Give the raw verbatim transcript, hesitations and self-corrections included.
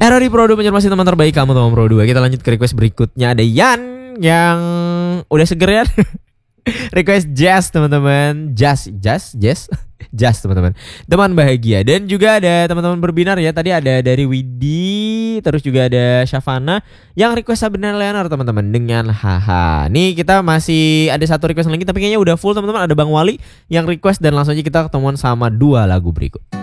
Erori Pro dua masih teman terbaik kamu teman Pro dua. Kita lanjut ke request berikutnya. Ada Yan yang udah seger ya. Request Jazz teman-teman. Jazz, Jazz, Jazz, Jazz teman-teman. Teman bahagia. Dan juga ada teman-teman berbinar ya. Tadi ada dari Widi, terus juga ada Syafana yang request Sabrina Leonard teman-teman dengan haha. Nih kita masih ada satu request lagi tapi kayaknya udah full teman-teman. Ada Bang Wali yang request dan langsung aja kita ketemuan sama dua lagu berikut.